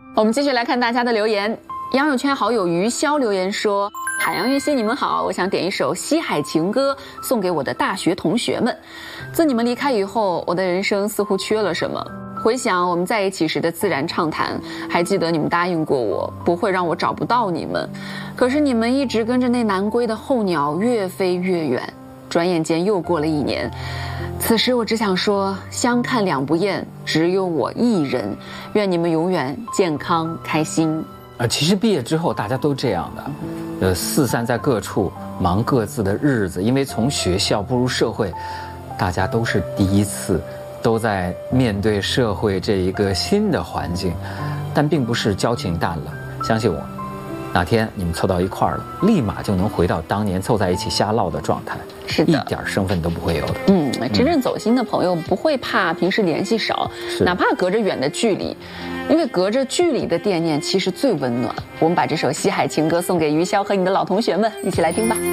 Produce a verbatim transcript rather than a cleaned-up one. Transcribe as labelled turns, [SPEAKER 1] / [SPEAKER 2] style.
[SPEAKER 1] 我们继续来看大家的留言。杨友圈好友余潇留言说：海洋玉溪，你们好，我想点一首《西海情歌》送给我的大学同学们。自你们离开以后，我的人生似乎缺了什么。回想我们在一起时的自然畅谈，还记得你们答应过我不会让我找不到你们，可是你们一直跟着那南归的候鸟越飞越远，转眼间又过了一年。此时我只想说，相看两不厌，只有我一人，愿你们永远健康开心。
[SPEAKER 2] 呃，其实毕业之后大家都这样的，呃，四散在各处，忙各自的日子。因为从学校步入社会，大家都是第一次，都在面对社会这一个新的环境，但并不是交情淡了。相信我，哪天你们凑到一块儿了，立马就能回到当年凑在一起瞎唠的状态，
[SPEAKER 1] 是的，
[SPEAKER 2] 一点身份都不会有的。
[SPEAKER 1] 嗯，真正走心的朋友不会怕平时联系少，哪怕隔着远的距离。因为隔着距离的惦念其实最温暖。我们把这首《西海情歌》送给余潇和你的老同学们，一起来听吧。